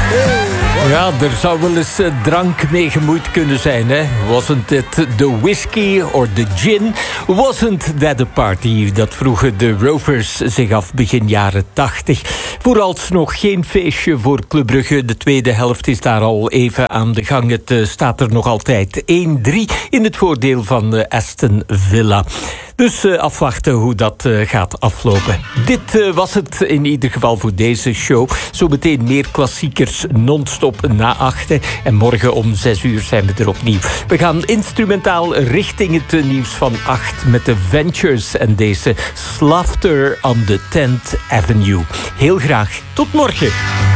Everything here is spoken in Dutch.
Ja, er zou wel eens drank mee gemoeid kunnen zijn, hè? Wasn't it the whisky or the gin? Wasn't that a party? Dat vroegen de Rovers zich af begin jaren 80. Vooralsnog geen feestje voor Club Brugge. De tweede helft is daar al even aan de gang. Het staat er nog altijd 1-3 in het voordeel van Aston Villa. Dus afwachten hoe dat gaat aflopen. Dit was het in ieder geval voor deze show. Zometeen meer klassiekers non-stop na 8. En morgen om 6 uur zijn we er opnieuw. We gaan instrumentaal richting het nieuws van 8 met de Ventures en deze Slaughter on the 10th Avenue. Heel graag tot morgen.